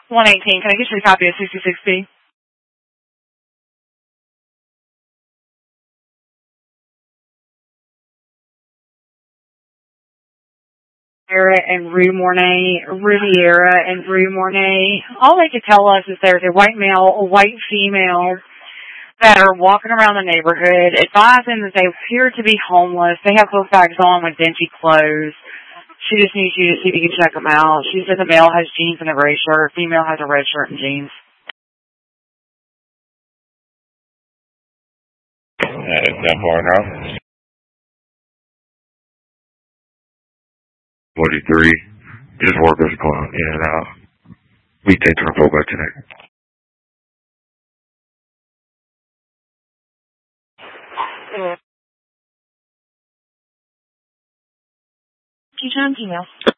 118. Can I get you a copy of 66B? Riviera and Rue Mornay. All they could tell us is there's a white male, a white female that are walking around the neighborhood, advising that they appear to be homeless. They have book bags on with dingy clothes. She just needs you to see if you can check them out. She said the male has jeans and a gray shirt. Female has a red shirt and jeans. That far now? 43. Just workers going in and out. We take turn go back tonight. Can you email?